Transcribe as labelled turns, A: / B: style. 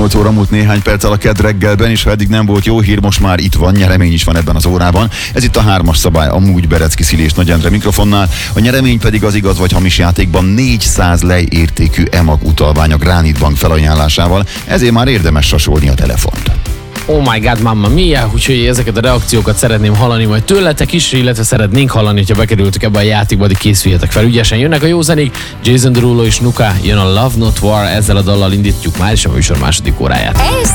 A: 8 óra múlt néhány perccel a Kedd reggelben, és ha eddig nem volt jó hír, most már itt van, nyeremény is van ebben az órában. Ez itt a 3-as szabály, amúgy Berecki Szili és Nagy Endre mikrofonnál. A nyeremény pedig az igaz vagy hamis játékban 400 lej értékű EMAG utalvány a Granit Bank felajánlásával, ezért már érdemes sasolni a telefont.
B: Oh my god, mamma mia, úgyhogy ezeket a reakciókat szeretném hallani majd tőletek is, illetve szeretnénk hallani, hogyha bekerültök ebbe a játékba, addig készüljetek fel. Ügyesen jönnek a jó zenék, Jason Derulo és Nuka, jön a Love Not War, ezzel a dallal indítjuk már is a műsor második óráját.